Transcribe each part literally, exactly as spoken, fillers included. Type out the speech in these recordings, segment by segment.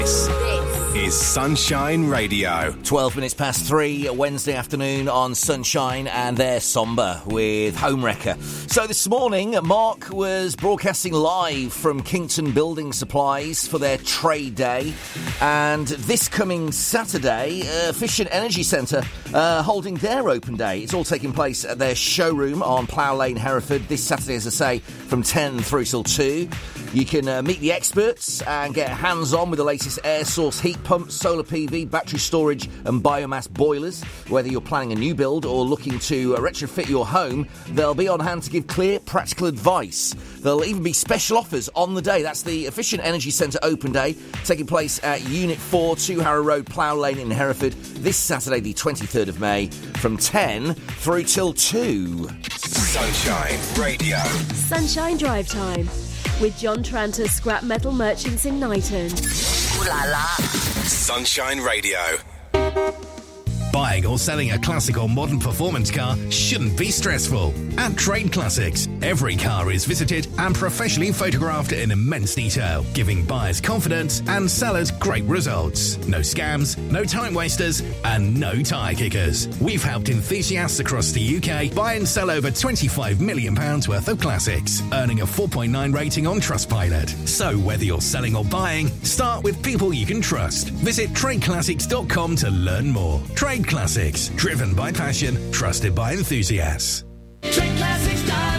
This is Sunshine Radio. twelve minutes past three, Wednesday afternoon on Sunshine, and they're somber with Homewrecker. So this morning, Mark was broadcasting live from Kington Building Supplies for their trade day. And this coming Saturday, uh, Efficient Energy Centre uh, holding their open day. It's all taking place at their showroom on Plough Lane, Hereford, this Saturday, as I say, from ten through till two. You can uh, meet the experts and get hands-on with the latest air source heat pumps, solar P V, battery storage and biomass boilers. Whether you're planning a new build or looking to uh, retrofit your home, they'll be on hand to give clear, practical advice. There'll even be special offers on the day. That's the Efficient Energy Centre Open Day, taking place at Unit four, Two Harrow Road, Plough Lane in Hereford, this Saturday, the twenty-third of May, from ten through till two. Sunshine Radio. Sunshine Drive Time with John Tranter, Scrap Metal Merchants in Knighton. Ooh la la. Sunshine Radio. Buying or selling a classic or modern performance car shouldn't be stressful. At Trade Classics, every car is visited and professionally photographed in immense detail, giving buyers confidence and sellers great results. No scams, no time wasters, and no tyre kickers. We've helped enthusiasts across the U K buy and sell over twenty-five million pounds worth of classics, earning a four point nine rating on Trustpilot. So whether you're selling or buying, start with people you can trust. Visit trade classics dot com to learn more. Trade Classics, driven by passion, trusted by enthusiasts. trade classics dot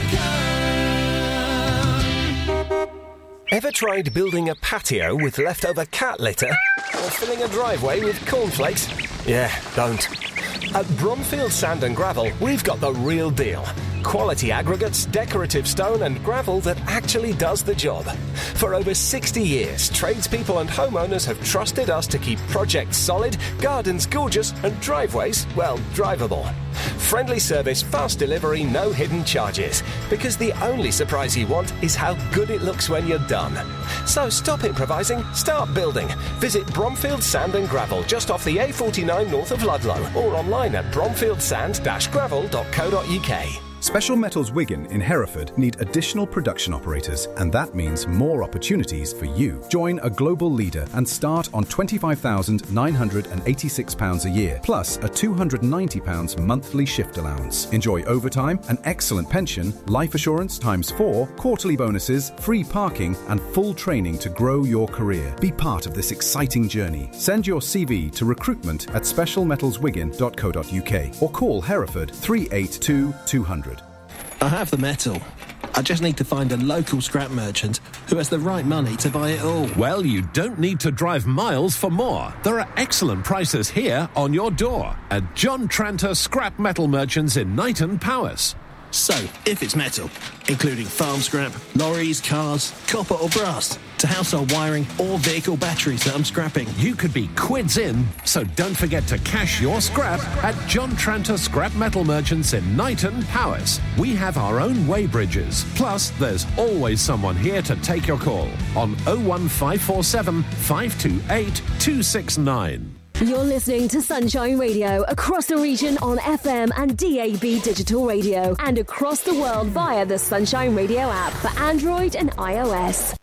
com. Ever tried building a patio with leftover cat litter? Or filling a driveway with cornflakes? Yeah, don't. At Bromfield Sand and Gravel, we've got the real deal. Quality aggregates, decorative stone and gravel that actually does the job. For over sixty years, tradespeople and homeowners have trusted us to keep projects solid, gardens gorgeous and driveways, well, drivable. Friendly service, fast delivery, no hidden charges. Because the only surprise you want is how good it looks when you're done. So stop improvising, start building. Visit Bromfield Sand and Gravel just off the A forty-nine north of Ludlow or online at bromfield sand dash gravel dot co dot uk. Special Metals Wigan in Hereford need additional production operators, and that means more opportunities for you. Join a global leader and start on twenty-five thousand nine hundred eighty-six pounds a year, plus a two hundred ninety pounds monthly shift allowance. Enjoy overtime, an excellent pension, life assurance times four, quarterly bonuses, free parking, and full training to grow your career. Be part of this exciting journey. Send your C V to recruitment at special metals wigan dot co dot uk or call Hereford three eight two two hundred. I have the metal. I just need to find a local scrap merchant who has the right money to buy it all. Well, you don't need to drive miles for more. There are excellent prices here on your door at John Tranter Scrap Metal Merchants in Knighton, Powys. So, if it's metal, including farm scrap, lorries, cars, copper or brass, to household wiring or vehicle batteries that I'm scrapping, you could be quids in, so don't forget to cash your scrap at John Tranter Scrap Metal Merchants in Knighton, Powys. We have our own weighbridges, plus there's always someone here to take your call on oh one five four seven, five two eight, two six nine. You're listening to Sunshine Radio across the region on F M and D A B digital radio and across the world via the Sunshine Radio app for Android and iOS.